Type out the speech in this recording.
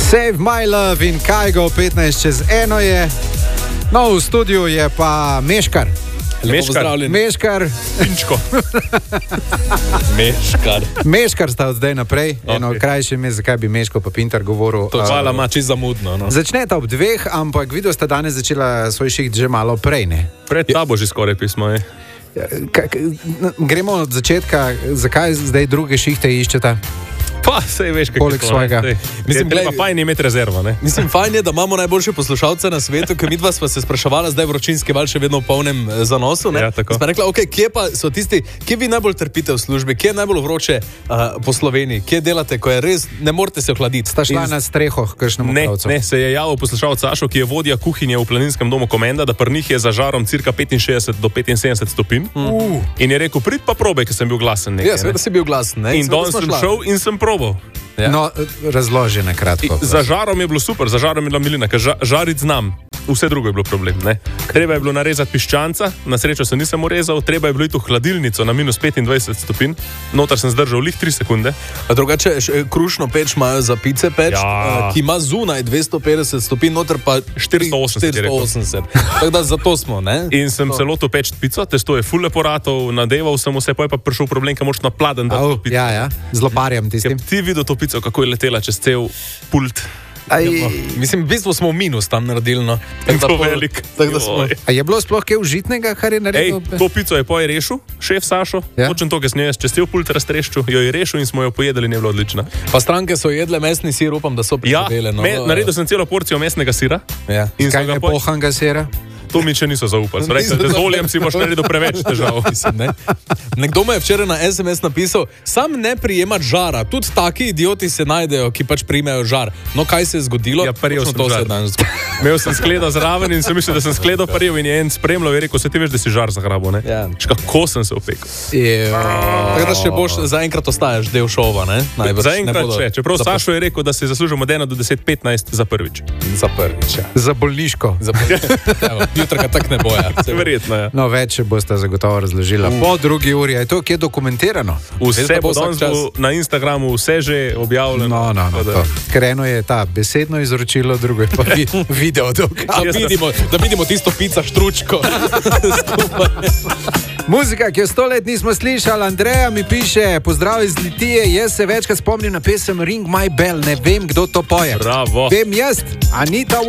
Save My Love in Kajgo 15:01 je. No, v studiu je pa Meškar. Meškar. Pinčko. Meškar. Meškar sta od zdaj naprej. Okay. Eno krajše ime, zakaj bi Meško pa Pintar govoril. To hvala ima čisto zamudno. No. Začneta ob 2, ampak video sta danes začela svoj šiht že malo prej, ne? Pred tabo že skoraj pismo je. Gremo od začetka, zakaj zdaj druge šihte iščeta? Pa, sej veš, kako je svojega. Mislim, treba fajn imeti rezervo, ne? Mislim, fajn je, da imamo najboljše poslušalce na svetu, ker midva sva se spraševala, zdaj vročinski val še vedno v polnem zanosu, ne? Ja, tako. Sva rekla, ok, kje pa so tisti, kje vi najbolj trpite v službi, kje je najbolj vroče po Sloveniji, kje delate, ko je res, ne morete se ohladiti. Sta šla na streho, kakšnemu pravcu? Ne, se je javil poslušalec Sašo, ki je vodja kuhinje v planinskem domu Komenda, da pri njih je za žarom cirka 65 do 75 stopinj. In je rekel, prid pa probaj, ker sem bil glasen nekaj. Ja, seveda si bil glasen, ne? In danes sem šel in sem probal. Ja. No, razloži na kratko. Za žarom je bilo super, za žarom je bila milina, ker žarit znam. Vse drugo je bilo problem, ne? Treba je bilo narezati piščanca, na srečo se nisem urezal, treba je bilo iti v hladilnico na minus 25 stopinj, notar sem zdržal lih 3 sekunde. A drugače, krušno peč imajo za pice peč, Ja. ki ima zunaj 250 stopinj, noter pa 480. Tako da zato smo, ne? In sem se lotil peč pico, testo je full leporatov, nadeval sem vse, pa je pa prišel problem, ker moraš na pladen dati to pico. Ja, z loparjem tistim. Ti videl to pico, kako je letela čez cel pult. Mislim, v bistvu smo minus tam naredili, no. To velik. Tako da smo. A je bilo sploh kaj užitnega, kar je naredil? To pico je poje rešil, šef Sašo, točno to, ker sem jo jaz čez cel pult raztreščil, jo je rešil in smo jo pojedali in je bilo odlična. Pa stranke so jedle mesni sir, upam, da so pripravile. Ja, naredil sem celo porcijo mesnega sira. Ja. In Kaj je pohanga sira? To mi še niso zaupali. Z oljem si boš naredil preveč težav. Ne? Nekdo me je včeraj na SMS napisal, sam ne prijemati žara. Tudi taki idioti se najdejo, ki pač primejo žar. No, kaj se je zgodilo? Ja, prijel sem to žar. Imel sem skledo zraven in sem mislil, da sem skledo prijel in je en spremljal in rekel, se ti veš, da si žar zagrabil, ne? Ja. Kako sem se opekel. Tako da še boš zaenkrat ostaješ del šova, ne? Zaenkrat še. Čeprav Sašo je rekel, da si zaslužil od 1 do 10-15 za prvič. Za prvič, ja. Za bolniško. Jutra ga tak ne boja. Verjetno, ja. No, več boste zagotovo razložila. Po 2 uri, je to kje dokumentirano? Vse bo danes na Instagramu, vse že objavljeno. No. Ker eno je ta besedno izročilo, drugo je pa video dokaz. Da vidimo tisto pica štručko. Muzika, ki jo 100 let nismo slišali, Andreja mi piše, pozdrav iz Litije, jaz se večkrat spomnim na pesem Ring My Bell, ne vem, kdo to poje. Bravo. Vem jaz, Anita